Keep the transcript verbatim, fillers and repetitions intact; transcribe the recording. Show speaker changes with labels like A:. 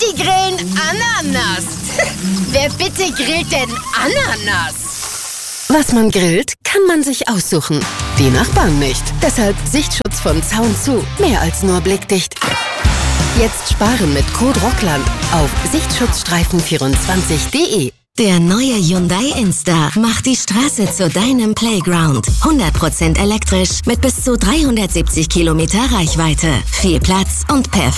A: Die grillen Ananas. Wer bitte grillt denn Ananas?
B: Was man grillt, kann man sich aussuchen. Die Nachbarn nicht. Deshalb Sichtschutz von Zaun zu. Mehr als nur blickdicht. Jetzt sparen mit Code Rockland auf sichtschutzstreifen vierundzwanzig punkt de.
C: Der neue Hyundai Insta macht die Straße zu deinem Playground. hundert Prozent elektrisch mit bis zu dreihundertsiebzig Kilometer Reichweite. Viel Platz und perfekt.